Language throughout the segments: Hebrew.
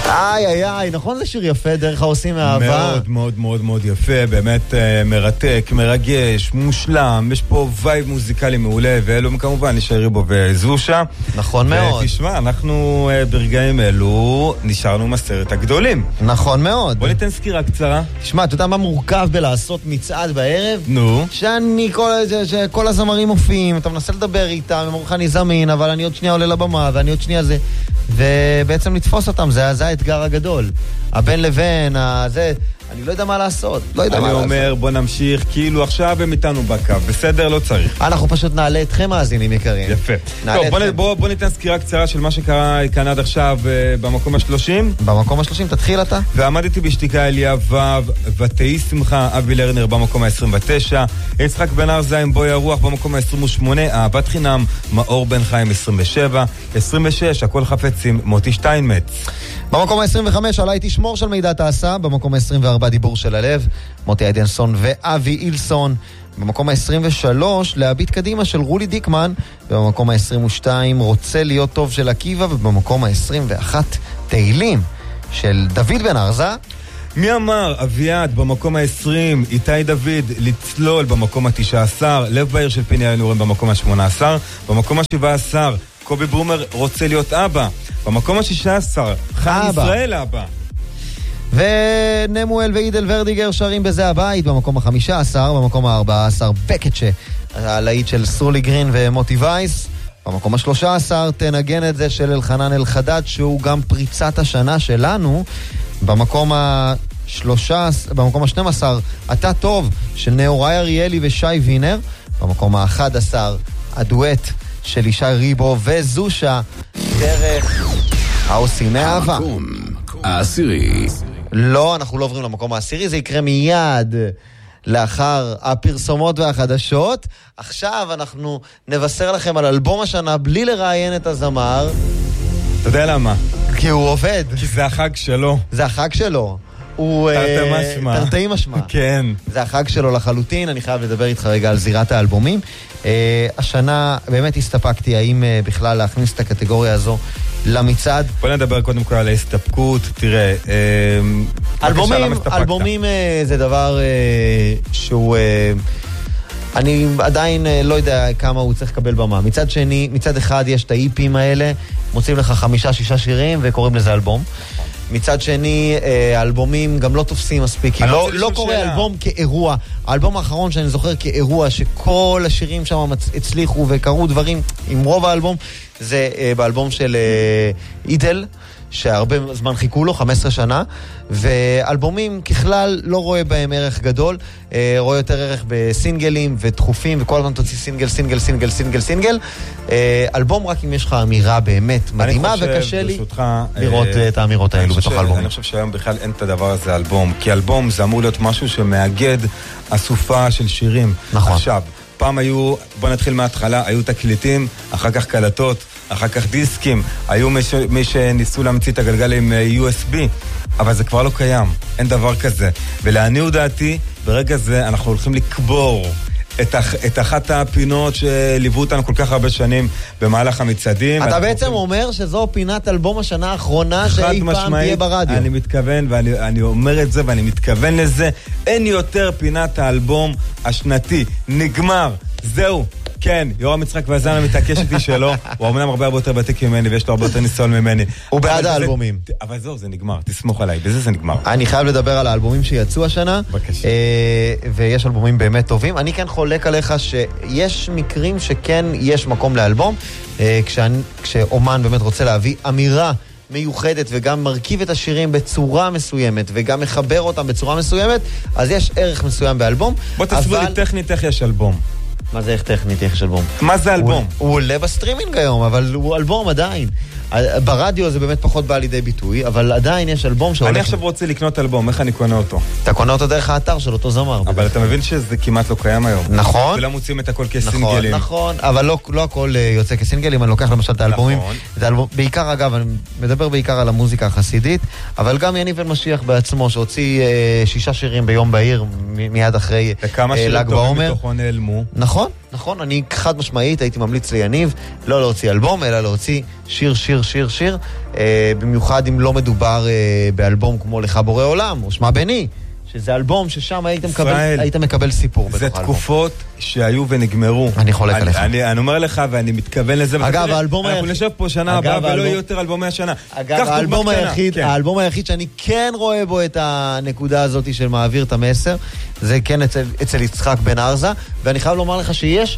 איי, נכון זה שיר יפה, דרך העושים מאהבה? מאוד מאוד מאוד מאוד יפה, באמת מרתק, מרגש, מושלם, יש פה וייב מוזיקלי מעולה, ואלו כמובן נשארי בו וזושה. נכון מאוד. ותשמע, אנחנו ברגעים אלו נשארנו מסרט הגדולים. נכון מאוד. בוא ניתן סקירה קצרה. תשמע, אתה יודע מה מורכב בלעשות מצעד בערב? נו. שכל הזמרים מופיעים, אתה מנסה לדבר איתם, הם אומרים לך אני זמין, אבל אני עוד שנייה עולה לבמה, ואני עוד שנייה זה... ובעצם לתפוס אותם, זה האתגר הגדול. הבין לבין, אני לא יודע מה לעשות. אני אומר, בוא נמשיך, כאילו עכשיו הם איתנו בקו, בסדר? לא צריך. אנחנו פשוט נעלה אתכם מאזינים יקרים. יפה. טוב, בוא ניתן סקירה קצרה של מה שקרה כאן עד עכשיו במקום ה-30. במקום ה-30, תתחיל אתה. ועמדתי בשתיקה אליה ו' ותהי שמחה, אבי לרנר במקום ה-29, יצחק בן ארזיים בוי הרוח במקום ה-28, אהבת חינם, מאור בן חיים 27, 26, הכל חפצים, מוטי שטיינמץ. במקום ה-25, עליי תשמור של מידע תעשה, במקום ה-24, דיבור של הלב, מוטי איידנסון ואבי אילסון, במקום ה-23, להביט קדימה של רולי דיקמן, ובמקום ה-22, רוצה להיות טוב של עקיבא, ובמקום ה-21, תהילים של דוד בן ארזה. מי אמר? אביעד במקום ה-20, איתי דוד, לצלול במקום ה-19, לב בעיר של פיני אלנורם במקום ה-18, במקום ה-17, קובי ברומר רוצה להיות אבא, במקום ה-16, חיים ישראל אבא. ונמואל ואידל ורדיגר שרים בזה הבית במקום ה-15, במקום ה-14, בקצ'ה, הלהיט של סרולי גרין ומוטי וייס, במקום ה-13, תנגן את זה של אלחנן אלחדד, שהוא גם פריצת השנה שלנו, במקום ה-12, אתה טוב, של נאורי אריאלי ושי וינר, במקום ה-11, הדואט של ישי ריבו וזושה, דרך העושים מאהבה. המקום העשירי. לא, אנחנו לא עוברים למקום העשירי, זה יקרה מיד לאחר הפרסומות והחדשות. עכשיו אנחנו נבשר לכם על אלבום השנה בלי לראיין את הזמר. אתה יודע למה? כי הוא עובד. כי זה החג שלו. זה החג שלו. הוא תרתי משמע. כן. זה החג שלו לחלוטין. אני חייב לדבר איתך רגע על זירת האלבומים. השנה באמת הסתפקתי האם בכלל להכניס את הקטגוריה הזו למצעד. בוא נדבר קודם כל על ההסתפקות. תראה, אלבומים זה דבר שהוא... אני עדיין לא יודע כמה הוא צריך לקבל במה. מצד שני, מצד אחד יש את האיפים האלה, מוצאים לך 5-6 שירים וקוראים לזה אלבום. מצד שני, האלבומים גם לא תופסים מספיק. לא קורא אלבום כאירוע. האלבום האחרון שאני זוכר כאירוע, שכל השירים שם הצליחו וקראו דברים עם רוב האלבום, זה באלבום של אידל, שהרבה זמן חיכו לו, 15 שנה, ואלבומים ככלל לא רואה בהם ערך גדול, רואה יותר ערך בסינגלים ודחופים, וכל הזמן תוציא סינגל. אלבום רק אם יש לך אמירה באמת מדהימה, וקשה לי לראות את האמירות האלו בתוך אלבומים. אני חושב שהיום בכלל אין את הדבר הזה אלבום, כי אלבום זה אמור להיות משהו שמאגד אסופה של שירים. נכון. עכשיו, פעם היו, בוא נתחיל מההתחלה, היו תקליטים, אחר כך קלטות, אחר כך דיסקים, היו מי שניסו להמציא את הגלגל עם USB, אבל זה כבר לא קיים, אין דבר כזה. ולעניות דעתי, ברגע זה אנחנו הולכים לקבור את אחת הפינות שליוו אותנו כל כך הרבה שנים במהלך המצעדים. אתה בעצם אומר שזו פינת אלבום השנה האחרונה שאי פעם תהיה ברדיו. אני מתכוון, ואני אומר את זה ואני מתכוון לזה, אין יותר פינת האלבום השנתי, נגמר, זהו. כן, יורם יצחק והזמן מתעקש איתי שלו, הוא אמנם הרבה יותר ותיק ממני ויש לו הרבה יותר ניסיון ממני. הוא בעד האלבומים. אבל זהו, זה נגמר, תסמוך עליי, בזה זה נגמר. אני חייב לדבר על האלבומים שיצאו השנה, ויש אלבומים באמת טובים. אני כן חולק עליך שיש מקרים שכן יש מקום לאלבום, כשאומן באמת רוצה להביא אמירה מיוחדת וגם מרכיב את השירים בצורה מסוימת וגם מחבר אותם בצורה מסוימת, אז יש ערך מסוים באלבום. בוא תסביר לי טכנית איך יש אלבום. מה זה איך טכנית, איך יש אלבום? מה זה אלבום? הוא עולה בסטרימינג היום, אבל הוא אלבום עדיין. ברדיו זה באמת פחות בא לידי ביטוי, אבל עדיין יש אלבום שהולך... אני עכשיו רוצה לקנות אלבום, איך אני קונה אותו? אתה קונה אותו דרך האתר של אותו זמר. אבל אתה מבין שזה כמעט לא קיים היום. נכון. ולא מוצאים את הכל כסינגלים. נכון, אבל לא הכל יוצא כסינגלים, אני לוקח למשל את האלבומים. בעיקר, אגב, אני מדבר בעיקר על המוזיקה החסידית, אבל גם יניב בן משיח בעצמו, שהוציא 6 שירים ביום בהיר, מיד אחרי ל"ג בעומר. מתוכו נעלמו. נכון, אני חד משמעית הייתי ממליץ ליניב לא להוציא אלבום, אלא להוציא שיר שיר, במיוחד אם לא מדובר באלבום כמו לך בורא עולם, או שמה בני, שזה אלבום ששם היית מקבל סיפור. זה תקופות שהיו ונגמרו. אני חולק עליך. אני אומר לך ואני מתכוון לזה. אגב, האלבום היחיד... אנחנו נשב פה שנה הבאה ולא יהיו יותר אלבומי השנה. אגב, האלבום היחיד שאני כן רואה בו את הנקודה הזאת של מעביר את המסר, זה כן אצל יצחק בן ארזה, ואני חייב לומר לך שיש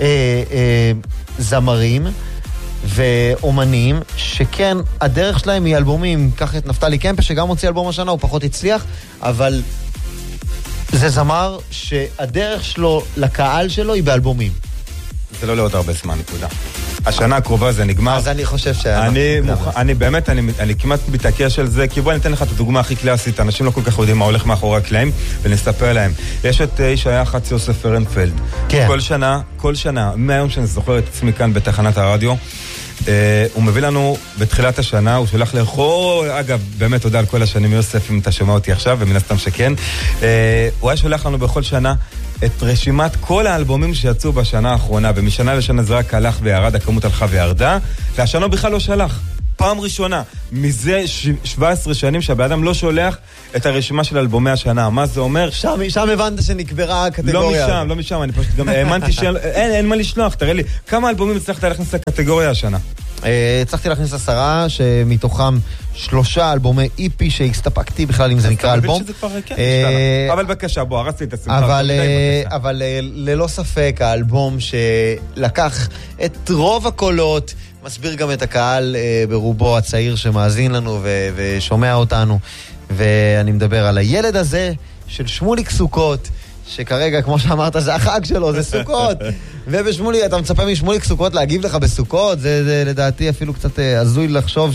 זמרים ואומנים שכן הדרך שלהם היא אלבומים. קח את נפתלי קמפה שגם הוציא אלבום השנה, הוא פחות הצליח, אבל זה זמר שהדרך שלו לקהל שלו היא באלבומים. זה לא לעוד הרבה זמן, נקודה. השנה הקרובה זה נגמר. אז אני חושב אני באמת, אני כמעט מתעקש על זה, כי בוא ניתן לך את הדוגמה הכי קלאסית, אנשים לא כל כך יודעים מה הולך מאחורי הקלעים, ונספר להם. יש את איש היח"צ יוסף פרנפלד. כן. כל שנה, מהיום שאני זוכר את עצמי כאן בתחנת הרדיו, הוא מביא לנו בתחילת השנה, הוא שולח לכל, אגב, באמת תודה על כל השנים יוסף, אם אתה שומע אותי עכשיו, ומן הסתם שכן, הוא היה שולח לנו בכל שנה את רשימת כל האלבומים שיצאו בשנה האחרונה, ומשנה לשנה זה רק הלך וירד, הכמות הלכה וירדה, והשנה בכלל לא שלח. פעם ראשונה, מזה 17 שנים שהבאדם לא שולח את הרשימה של אלבומי השנה. מה זה אומר? שם הבנת שנקברה הקטגוריה. לא משם, אני פשוט גם האמנתי אין מה לשלוח, תראה לי, כמה אלבומים הצלחת להכניס לקטגוריה השנה? הצלחתי להכניס 10, שמתוכם 3 אלבומי איפי שהסתפקתי בכלל אם זה נקרא אלבום. אבל בבקשה, בוא, הרסתי את השמחה. אבל ללא ספק, האלבום שלקח את רוב הקולות, מסביר גם את הקהל ברובו הצעיר שמאזין לנו ושומע אותנו, ואני מדבר על הילד הזה של שמוליק סוכות, שכרגע, כמו שאמרת, זה החג שלו, זה סוכות. ובשמוליק, אתה מצפה משמוליק סוכות להגיב לך בסוכות, זה לדעתי אפילו קצת הזוי לחשוב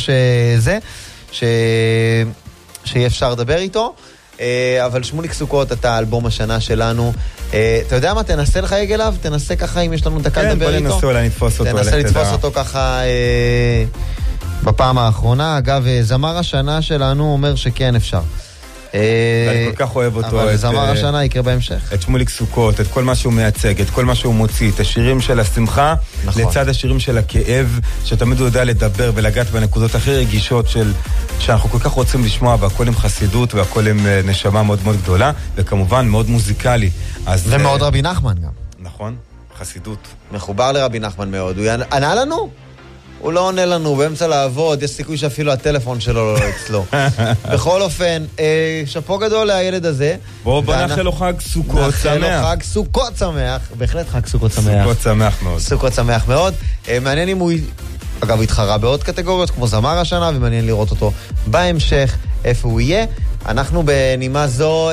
שיהיה אפשר לדבר איתו. אבל שמוליק סוכות, אתה אלבום השנה שלנו. אתה יודע מה? תנסה לך אליו, תנסה ככה אם יש לנו דקה לדבר איתו. כן, בוא ננסה אולי נתפוס אותו. תנסה לתפוס אותו ככה בפעם האחרונה. אגב, זמר השנה שלנו אומר שכן אפשר. אני כל כך אוהב אותו. אבל זמר השנה יקרה בהמשך. את שמוליק סוכות, את כל מה שהוא מייצג, את כל מה שהוא מוציא, את השירים של השמחה, לצד השירים של הכאב, שתמיד הוא יודע לדבר ולגעת בנקודות הכי רגישות שאנחנו כל כך רוצים לשמוע, והכל עם חסידות והכל עם נשמה מאוד מאוד גדולה, וכמובן מאוד מוזיקלי. ומאוד רבי נחמן גם. נכון, חסידות. מחובר לרבי נחמן מאוד. הוא ענה לנו? הוא לא עונה לנו, באמצע לעבוד, יש סיכוי שאפילו הטלפון שלו לא אצלו. בכל אופן, שפו גדול לילד הזה. בוא נאחל לו חג סוכות שמח. נאחל לו חג סוכות שמח, בהחלט חג סוכות שמח. סוכות שמח מאוד. סוכות שמח מאוד. מעניין אם הוא, אגב, התחרה בעוד קטגוריות, כמו זמר השנה, ומעניין לראות אותו בהמשך, איפה הוא יהיה. אנחנו בנימה זו,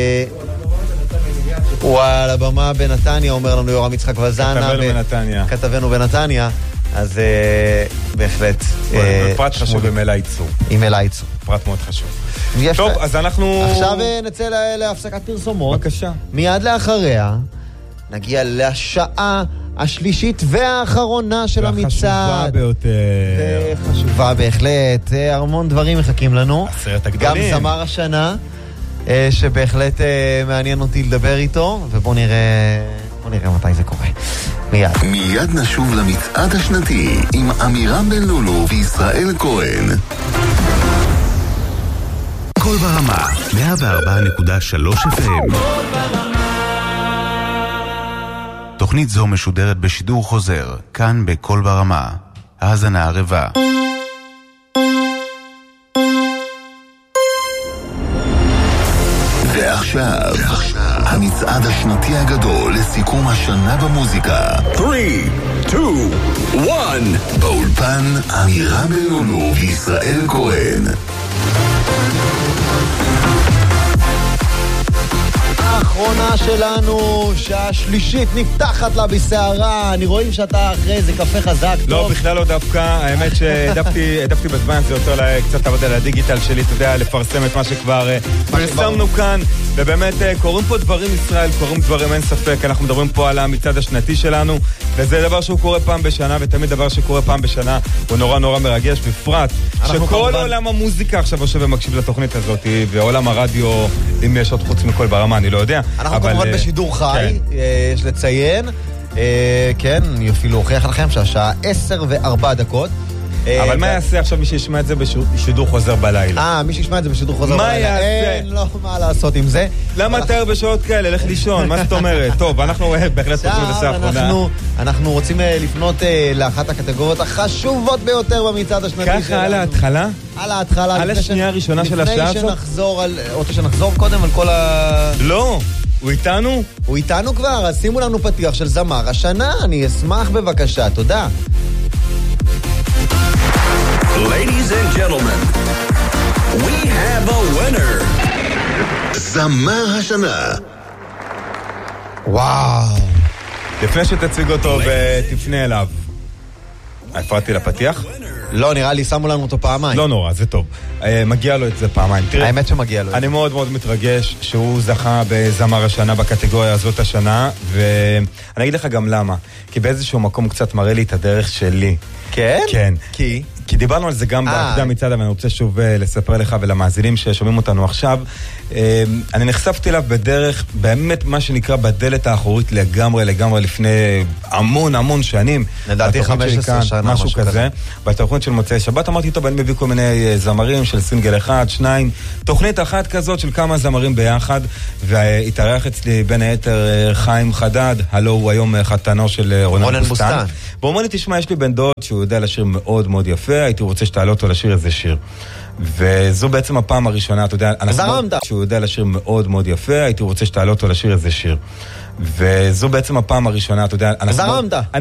הוא על הבמה בנתניה, אומר לנו יורם יצחק וזנה. כתבנו בנתניה. אז בהחלט. פרט חשוב עם אלה ייצור. עם אלה ייצור. פרט מאוד חשוב. טוב, אז אנחנו... עכשיו נצא להפסקת פרסומות. בבקשה. מיד לאחריה נגיע לשעה השלישית והאחרונה של המצעד. והחשובה ביותר. חשובה בהחלט. המון דברים מחכים לנו. 10 הגדולים. גם זמר השנה, שבהחלט מעניין אותי לדבר איתו, ובוא נראה מתי זה קורה. מיד נשוב למצעד השנתי עם אמירם בן לולו וישראל כהן. כל ברמה 104.3 FM. תוכנית זו משודרת בשידור חוזר כאן בכל ברמה. האזנה ערבה. ועכשיו המצעד השנתי הגדול לסיכום השנה במוזיקה. 3, 2, 1 באולפן אמירם בן לולו וישראל כהן. האחרונה שלנו, שהשלישית נפתחת לה בסערה. אני רואים שאתה אחרי איזה קפה חזק. לא, טוב. בכלל לא דווקא. האמת שהדפתי בזמן, זה יותר קצת עבודה לדיגיטל שלי, אתה יודע, לפרסם את מה שכבר פרסמנו כאן. ובאמת קוראים פה דברים ישראל, קוראים דברים אין ספק. אנחנו מדברים פה על המצעד השנתי שלנו, וזה דבר שהוא קורה פעם בשנה, ותמיד דבר שקורה פעם בשנה הוא נורא נורא מרגש, בפרט שכל עולם המוזיקה עכשיו יושב ומקשיב לתוכנית הזאת, ועולם הרדיו, אם יש עוד חוץ מכל ברמה, אני לא יודע. אנחנו כמובן בשידור חי, יש לציין, כן, אני אפילו אוכיח לכם שהשעה 10:04, אבל מה יעשה עכשיו מי שישמע את זה בשידור חוזר בלילה? מי שישמע את זה בשידור חוזר מה בלילה. יעשה? אין לו מה לעשות עם זה. למה תאר בשעות כאלה? לך לישון, מה זאת אומרת? טוב, אנחנו בהחלט פותחים את זה האחרונה. אנחנו רוצים לפנות לאחת הקטגוריות החשובות ביותר במצעד השנתי שלנו. ככה על ההתחלה? על ההתחלה. על השנייה הראשונה של השעה הזאת? לפני שנחזור רוצה שנחזור קודם על כל לא, הוא איתנו? הוא איתנו כבר, אז שימו לנו פתיח של זמר השנה, אני אשמח בבקשה, תודה. Ladies and gentlemen, we have a winner. זמר השנה. וואו. לפני שתציג אותו ותפנה אליו. הפרעתי לפתיח? לא, נראה לי שמו לנו אותו פעמיים. לא נורא, זה טוב. מגיע לו את זה פעמיים. תראה, האמת שמגיע לו. אני מאוד מאוד מתרגש שהוא זכה בזמר השנה בקטגוריה הזאת השנה, ואני אגיד לך גם למה. כי באיזשהו מקום קצת מראה לי את הדרך שלי. כן? כן. כי דיברנו על זה גם בהקדם מצד, אבל אני רוצה שוב לספר לך ולמאזינים ששומעים אותנו עכשיו. אני נחשפתי אליו בדרך, באמת מה שנקרא בדלת האחורית לגמרי לפני המון שנים. לדעתי 15 שנה. משהו כזה. בתוכנית של מוצאי שבת אמרתי, טוב, אני מביא כל מיני זמרים של סינגל אחד, שניים, תוכנית אחת כזאת של כמה זמרים ביחד, והתארח אצלי בין היתר חיים חדד, הלו הוא היום חתנו של רונן בוסטן. והוא אומר לי, תשמע, יש לי בן דוד שהוא יודע לשיר מאוד מאוד יפה, הייתי רוצה שתעלה אותו לשיר איזה שיר. וזו בעצם הפעם הראשונה, אתה יודע, שהוא יודע לשיר מאוד מאוד יפה, הייתי רוצה שתעלה אותו לשיר איזה שיר. וזו בעצם הפעם הראשונה, אתה יודע,